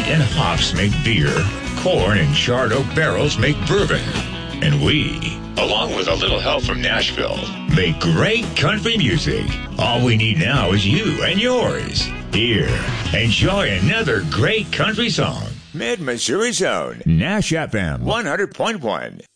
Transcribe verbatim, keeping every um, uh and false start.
wheat and hops make beer, corn and charred oak barrels make bourbon. And we, along with a little help from Nashville, make great country music. All we need now is you and yours. Here, enjoy another great country song. Mid-Missouri Zone, Nash F M one hundred point one.